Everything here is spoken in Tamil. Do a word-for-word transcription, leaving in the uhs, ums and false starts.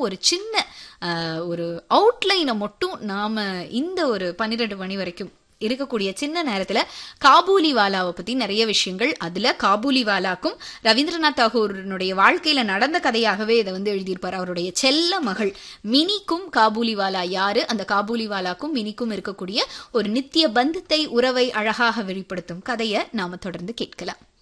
ஒரு சின்ன ஒரு அவுட்லைனை மட்டும் நாம இந்த ஒரு பன்னிரெண்டு மணி வரைக்கும் இருக்கக்கூடிய சின்ன நேரத்துல காபூலிவாலாவை பத்தி நிறைய விஷயங்கள், அதுல காபூலிவாலாக்கும் ரவீந்திரநாத் தாகூருடைய வாழ்க்கையில நடந்த கதையாகவே இதை வந்து எழுதியிருப்பார். அவருடைய செல்ல மகள் மினிக்கும் காபூலிவாலா யாரு, அந்த காபூலிவாலாக்கும் மினிக்கும் இருக்கக்கூடிய ஒரு நித்திய பந்தத்தை, உறவை அழகாக வெளிப்படுத்தும் கதையை நாம தொடர்ந்து கேட்கலாம்.